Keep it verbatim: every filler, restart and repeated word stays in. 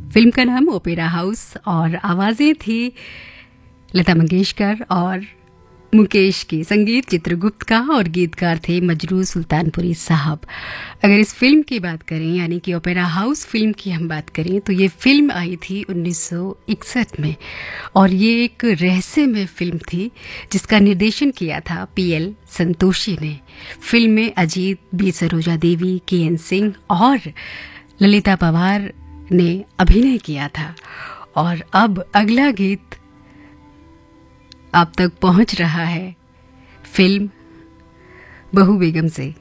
Film का नाम opera house और आवाजें थी लता मंगेशकर और मुकेश की, संगीत चित्रगुप्त का और गीतकार थे मजरू सुल्तानपुरी साहब। अगर इस फिल्म की बात करें यानी कि ओपेरा हाउस फिल्म की हम बात करें तो ये फिल्म आई थी उन्नीस सौ इकसठ में और ये एक रहस्यमय फिल्म थी जिसका निर्देशन किया था पी एल संतोषी ने। फिल्म में अजीत, बी सरोजा देवी, के एन सिंह और ललिता पवार ने अभिनय किया था। और अब अगला गीत आप तक पहुंच रहा है फिल्म बहू बेगम से।